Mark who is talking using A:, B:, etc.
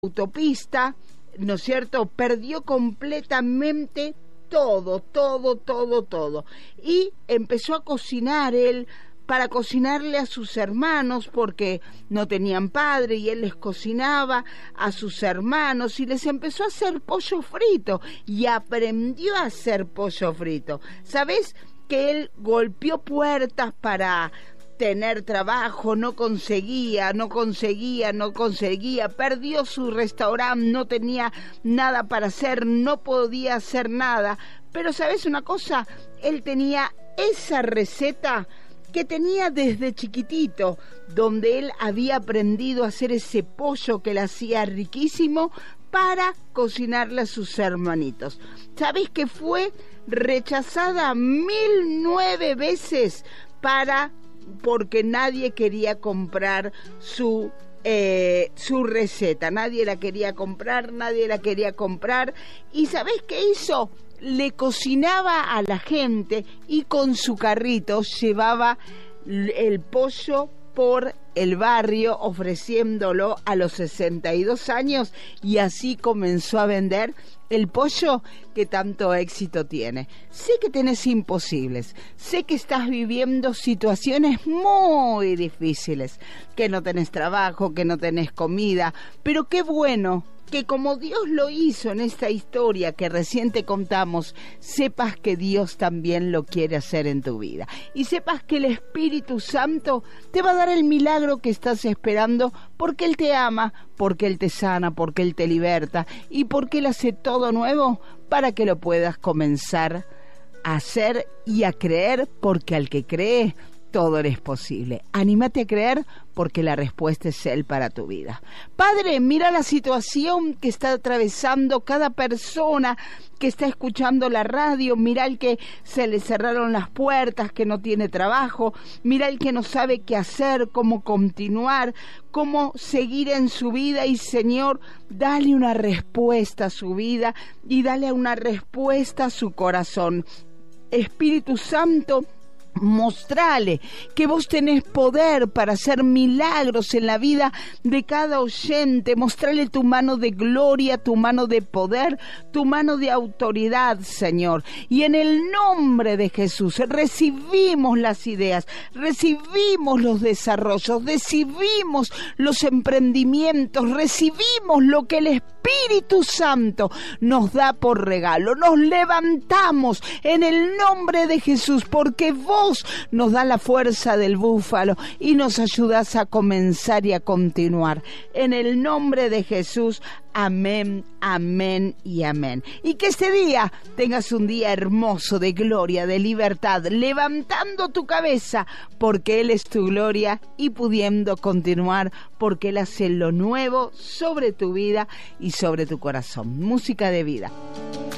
A: autopista, ¿no es cierto?, perdió completamente todo. Y empezó a cocinar él, para cocinarle a sus hermanos, porque no tenían padre, y él les cocinaba a sus hermanos, y les empezó a hacer pollo frito, y aprendió a hacer pollo frito. ¿Sabés que él golpeó puertas para tener trabajo? No conseguía, perdió su restaurante, no tenía nada para hacer, no podía hacer nada. Pero ¿sabes una cosa? Él tenía esa receta que tenía desde chiquitito, donde él había aprendido a hacer ese pollo que le hacía riquísimo para cocinarle a sus hermanitos. ¿Sabés que fue rechazada 1009 veces porque nadie quería comprar su receta? Nadie la quería comprar. ¿Y sabés qué hizo? Le cocinaba a la gente y con su carrito llevaba el pollo por el barrio ofreciéndolo a los 62 años, y así comenzó a vender el pollo que tanto éxito tiene. Sé que tenés imposibles, sé que estás viviendo situaciones muy difíciles, que no tenés trabajo, que no tenés comida, pero qué bueno que como Dios lo hizo en esta historia que recién te contamos, sepas que Dios también lo quiere hacer en tu vida. Y sepas que el Espíritu Santo te va a dar el milagro que estás esperando, porque Él te ama, porque Él te sana, porque Él te liberta y porque Él hace todo nuevo para que lo puedas comenzar a hacer y a creer, porque al que cree, todo le es posible. Anímate a creer, porque la respuesta es Él para tu vida. Padre, mira la situación que está atravesando cada persona que está escuchando la radio. Mira el que se le cerraron las puertas, que no tiene trabajo. Mira el que no sabe qué hacer, cómo continuar, cómo seguir en su vida. Y Señor, dale una respuesta a su vida y dale una respuesta a su corazón. Espíritu Santo, mostrale que vos tenés poder para hacer milagros en la vida de cada oyente. Mostrale tu mano de gloria, tu mano de poder, tu mano de autoridad, Señor. Y en el nombre de Jesús recibimos las ideas, recibimos los desarrollos, recibimos los emprendimientos, recibimos lo que el Espíritu Santo nos da por regalo. Nos levantamos en el nombre de Jesús, porque vos nos da la fuerza del búfalo y nos ayudas a comenzar y a continuar. En el nombre de Jesús, amén, amén y amén. Y que este día tengas un día hermoso de gloria, de libertad, levantando tu cabeza, porque Él es tu gloria, y pudiendo continuar, porque Él hace lo nuevo sobre tu vida y sobre tu corazón. Música de vida.